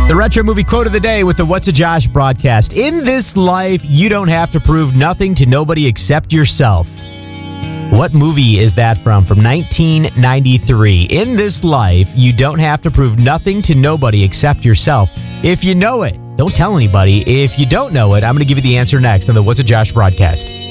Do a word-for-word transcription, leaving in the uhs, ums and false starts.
The Retro Movie Quote of the Day with the What's a Josh broadcast. In this life, you don't have to prove nothing to nobody except yourself. What movie is that from? From nineteen ninety-three. In this life, you don't have to prove nothing to nobody except yourself. If you know it, don't tell anybody. If you don't know it, I'm going to give you the answer next on the What's a Josh broadcast.